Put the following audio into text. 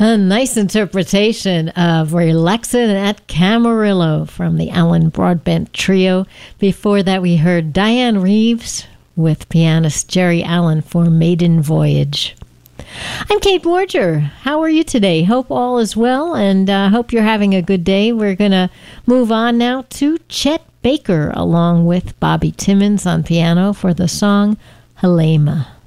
A nice interpretation of Relaxin' at Camarillo from the Alan Broadbent Trio. Before that, we heard Diane Reeves with pianist Jerry Allen for Maiden Voyage. I'm Kate Borger. How are you today? Hope all is well, and hope you're having a good day. We're going to move on now to Chet Baker, along with Bobby Timmons on piano for the song Halema.